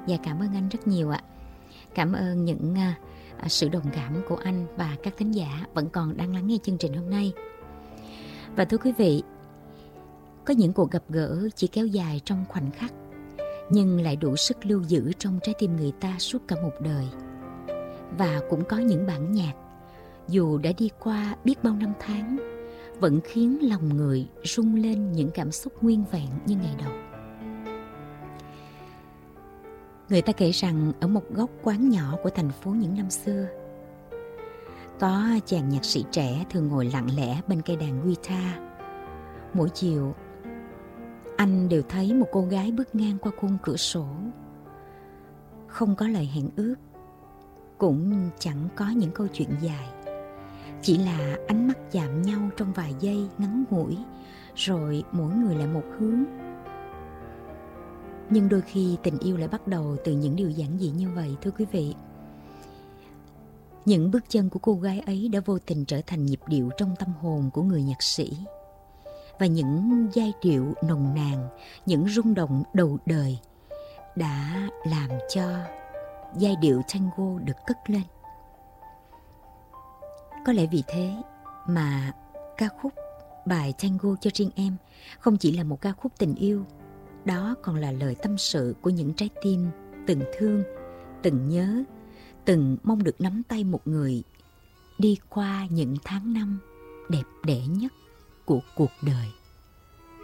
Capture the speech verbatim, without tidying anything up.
Và cảm ơn anh rất nhiều ạ. Cảm ơn những uh, sự đồng cảm của anh và các thính giả vẫn còn đang lắng nghe chương trình hôm nay. Và thưa quý vị, có những cuộc gặp gỡ chỉ kéo dài trong khoảnh khắc, nhưng lại đủ sức lưu giữ trong trái tim người ta suốt cả một đời. Và cũng có những bản nhạc, dù đã đi qua biết bao năm tháng, vẫn khiến lòng người rung lên những cảm xúc nguyên vẹn như ngày đầu. Người ta kể rằng ở một góc quán nhỏ của thành phố những năm xưa, có chàng nhạc sĩ trẻ thường ngồi lặng lẽ bên cây đàn guitar. Mỗi chiều, anh đều thấy một cô gái bước ngang qua khung cửa sổ. Không có lời hẹn ước, cũng chẳng có những câu chuyện dài. Chỉ là ánh mắt chạm nhau trong vài giây ngắn ngủi, rồi mỗi người lại một hướng. Nhưng đôi khi tình yêu lại bắt đầu từ những điều giản dị như vậy, thưa quý vị. Những bước chân của cô gái ấy đã vô tình trở thành nhịp điệu trong tâm hồn của người nhạc sĩ. Và những giai điệu nồng nàn, những rung động đầu đời đã làm cho giai điệu tango được cất lên. Có lẽ vì thế mà ca khúc Bài Tango cho riêng em không chỉ là một ca khúc tình yêu, đó còn là lời tâm sự của những trái tim từng thương, từng nhớ, từng mong được nắm tay một người đi qua những tháng năm đẹp đẽ nhất của cuộc đời.